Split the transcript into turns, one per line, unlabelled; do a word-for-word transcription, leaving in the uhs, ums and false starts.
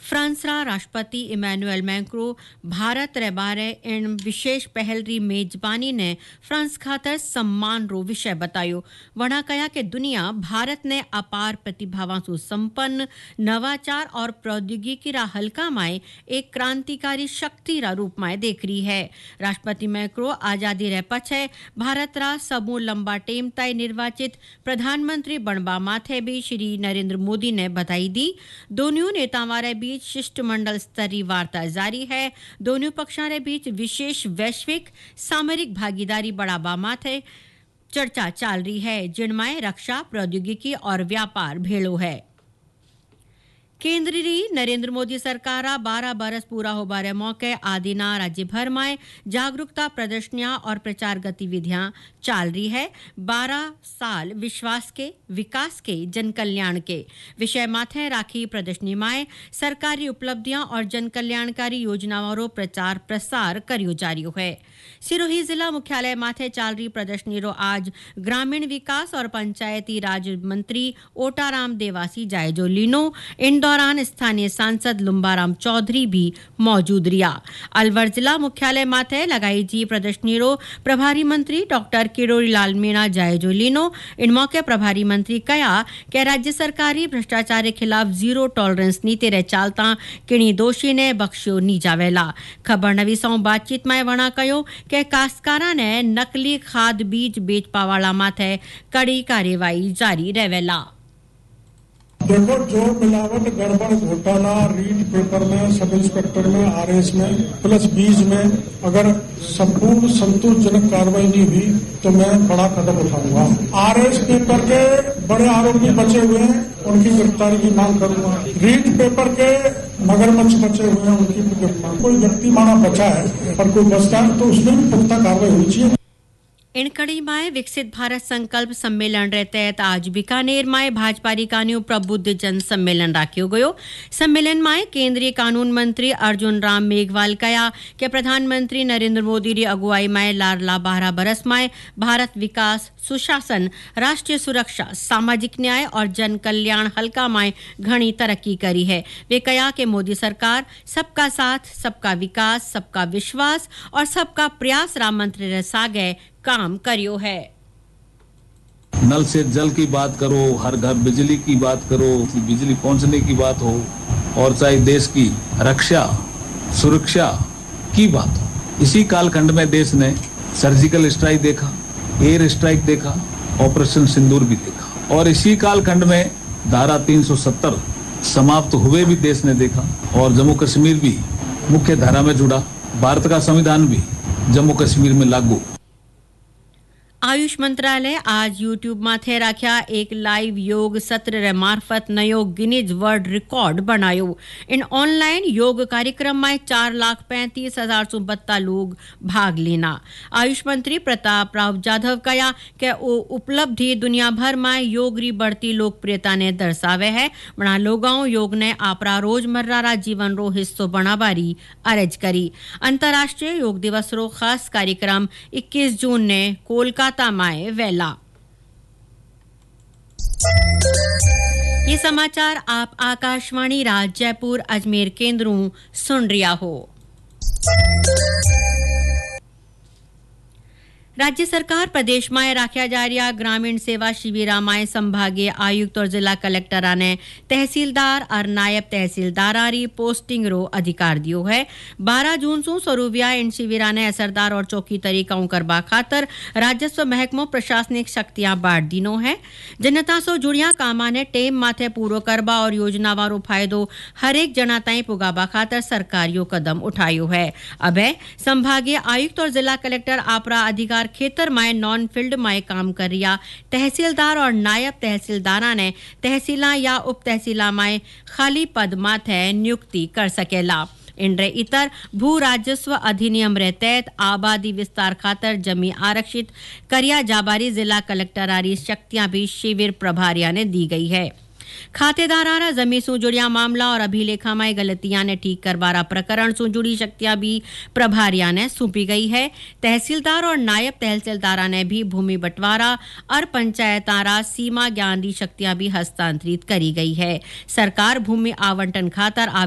फ्रांसरा राष्ट्रपति Emmanuel Macron Bharat रे बारे इन विशेष पहल री मेजबानी ने फ्रांस खातर सम्मान रो विषय बतायो। वणा कहा कि दुनिया भारत ने अपार प्रतिभावां सु संपन्न नवाचार और प्रौद्योगिकी रा हल्का माए एक क्रांतिकारी शक्ति रा रूप में देख रही है। राष्ट्रपति मैक्रो आजादी रे पछे भारत रा सबू लंबा टेम तय निर्वाचित प्रधानमंत्री बनबा माथे भी श्री नरेंद्र मोदी ने बधाई दी। दोनों नेतावां रे बीच शिष्टमंडल स्तरीय वार्ता जारी है। दोनों पक्षों रे बीच विशेष वैश्विक सामरिक भागीदारी बढ़ावा माथे चर्चा चल रही है, जिनमें रक्षा, प्रौद्योगिकी और व्यापार भेड़ो है। केंद्रीय नरेंद्र मोदी सरकार बारह बरस पूरा हो बारे मौके आदिना राज्य भर में जागरूकता प्रदर्शनियां और प्रचार गतिविधियां चल रही है। बारह साल विश्वास के, विकास के, जन कल्याण के विषय माथे राखी प्रदर्शनी में सरकारी उपलब्धियां और जन कल्याणकारी योजनाओं रो प्रचार प्रसार करियो जारियो है। सिरोही जिला मुख्यालय माथे चल रही प्रदर्शनी रो आज ग्रामीण विकास और पंचायती राज मंत्री ओटाराम देवासी जायजो लीनो। इन दौरान स्थानीय सांसद लुम्बाराम चौधरी भी मौजूद रिया। अलवर जिला मुख्यालय माथे लगाई जी प्रदर्शनी रो प्रभारी मंत्री डॉक्टर किरोड़ी लाल मीणा जायजो लीनो। इन मौके प्रभारी मंत्री कहा कि राज्य सरकारी भ्रष्टाचार के खिलाफ जीरो टॉलरेंस नीति रे चालता किणी दोषी ने बख्शियो नी जावेला। खबर नवी सौ बातचीत में वणा कयो कि कास्तकारा ने नकली खाद बीज बेच पावाला माथे कड़ी कार्यवाही जारी रहेला।
देखो, जो मिलावट, गड़बड़, घोटाला रीट पेपर में, सब इंस्पेक्टर में, आरएस में, प्लस बीज में अगर संपूर्ण संतोषजनक कार्रवाई नहीं हुई तो मैं बड़ा कदम उठाऊंगा। आरएस पेपर के बड़े आरोपी बचे हुए हैं, उनकी गिरफ्तारी की मांग करूंगा। रीट पेपर के मगरमच्छ बचे हुए हैं, उनकी भी गिरफ्तारी। कोई व्यक्ति माना बचा है पर कोई बचता है तो उसमें भी पुख्ता कार्रवाई होनी चाहिए।
इन कड़ी में विकसित भारत संकल्प सम्मेलन रे तहत आज बीकानेर में भाजपा कानून प्रबुद्ध जन सम्मेलन राख्यो गयो। सम्मेलन में केंद्रीय कानून मंत्री अर्जुन राम मेघवाल कहा कि प्रधानमंत्री नरेंद्र मोदी री अगुवाई में लारला बारह बरस में भारत विकास, सुशासन, राष्ट्रीय सुरक्षा, सामाजिक न्याय और जन कल्याण हल्का में घनी तरक्की करी है। वे कहा कि मोदी सरकार सबका साथ, सबका विकास, सबका विश्वास और सबका प्रयास रा मंत्र रे सागे काम करियो है।
नल से जल की बात करो, हर घर बिजली की बात करो, बिजली पहुंचने की बात हो, और चाहे देश की रक्षा, सुरक्षा की बात हो। इसी कालखंड में देश ने सर्जिकल स्ट्राइक देखा, एयर स्ट्राइक देखा, ऑपरेशन सिंदूर भी देखा, और इसी कालखंड में धारा तीन सौ सत्तर समाप्त हुए भी देश ने देखा, और जम्मू कश्मीर भी मुख्य धारा में जुड़ा। भारत का संविधान भी जम्मू कश्मीर में लागू।
आयुष मंत्रालय आज यूट्यूब माथे राख्या एक लाइव योग सत्र रे मार्फत नयो गिनीज वर्ल्ड रिकॉर्ड बनायो। इन ऑनलाइन योग कार्यक्रम में चार लाख पैंतीस हजार सौ बत्ता लोग भाग लेना। आयुष मंत्री प्रताप राव जाधव कहा कि वो उपलब्धि दुनिया भर में योग री बढ़ती लोकप्रियता ने दर्शावे है। बना लोगों योग ने आपरा रोजमर्रा रा जीवन रो हिस्सो बनावारी अर्ज करी। अंतर्राष्ट्रीय योग दिवस रो खास कार्यक्रम इक्कीस जून ने कोलकाता माए वेला। ये समाचार आप आकाशवाणी राज जयपुर अजमेर केंद्रों सुन रिया हो। राज्य सरकार प्रदेश में राख्या जा रहा ग्रामीण सेवा शिविरा में संभागीय आयुक्त और जिला कलेक्टर ने तहसीलदार और नायब तहसीलदार री पोस्टिंग रो अधिकार दियो है। बारह जून सु स्वरूपिया इन शिविरा ने असरदार और चौकी तरीकाओं करबा खातर राजस्व महकमो प्रशासनिक शक्तियां बांट दीनो है। जनता सो जुड़िया कामा ने टेम माथे पूरो करबा और योजनावा रो फायदो हरेक जना ताई पुगाबा खातर सरकार यो कदम उठायो है। अब संभागीय आयुक्त और जिला कलेक्टर आपरा अधिकार खेतर में नॉन फील्ड में काम कर रिया तहसीलदार और नायब तहसीलदारा ने तहसीला या उप तहसीला में खाली पद माथे नियुक्ति कर सकेला। इनरे इतर भू राजस्व अधिनियम रे तहत आबादी विस्तार खातर जमी आरक्षित करिया जाबारी जिला कलेक्टर आरी शक्तियां भी शिविर प्रभारिया ने दी गई है। खातेदारारा जमी सु जुड़िया मामला और अभिलेखा में गलतियां ने ठीक करवारा प्रकरण सु जुड़ी शक्तियां भी प्रभारिया ने सौंपी गई है। तहसीलदार और नायब तहसीलदारा ने भी भूमि बंटवारा और पंचायतारा सीमा ज्ञान दी शक्तियां भी हस्तांतरित करी गई है। सरकार भूमि आवंटन खातर